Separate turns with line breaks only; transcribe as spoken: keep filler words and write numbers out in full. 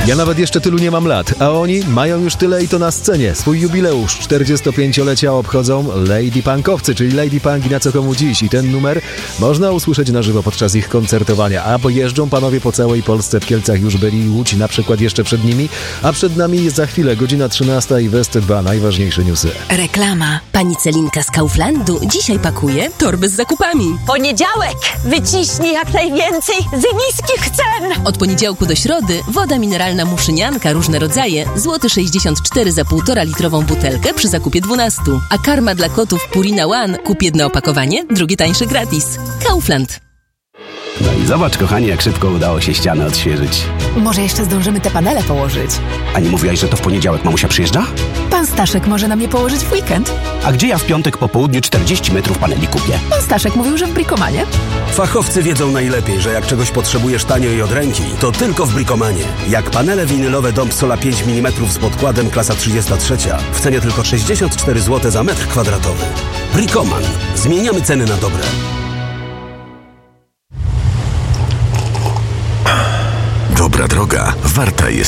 Ja nawet jeszcze tylu nie mam lat, a oni mają już tyle i to na scenie. Swój jubileusz czterdziestopięciolecia obchodzą Lady Punkowcy, czyli Lady Punk i Na co komu dziś. I ten numer można usłyszeć na żywo podczas ich koncertowania. A bo jeżdżą panowie po całej Polsce, w Kielcach już byli, Łódź na przykład jeszcze przed nimi, a przed nami za chwilę godzina trzynasta i West dwa, najważniejsze newsy.
Reklama. Pani Celinka z Kauflandu dzisiaj pakuje torby z zakupami.
Poniedziałek! Wyciśnij jak najwięcej z niskich cen!
Od poniedziałku do środy woda mineralna Muszynianka, różne rodzaje, złoty sześćdziesiąt cztery za półtora litrową butelkę przy zakupie dwunastu. A karma dla kotów Purina One, kup jedno opakowanie, drugie tańsze gratis. Kaufland.
No i zobacz, kochanie, jak szybko udało się ścianę odświeżyć.
Może jeszcze zdążymy te panele położyć.
A nie mówiłaś, że to w poniedziałek mamusia przyjeżdża?
Pan Staszek może nam je położyć w weekend.
A gdzie ja w piątek po południu czterdzieści metrów paneli kupię?
Pan Staszek mówił, że w Brikomanie.
Fachowcy wiedzą najlepiej, że jak czegoś potrzebujesz tanio i od ręki, to tylko w Brikomanie. Jak panele winylowe Dom Sola pięć milimetrów z podkładem klasa trzydzieści trzy w cenie tylko sześćdziesiąt cztery złote za metr kwadratowy. Brikoman. Zmieniamy ceny na dobre.
Dobra droga warta jest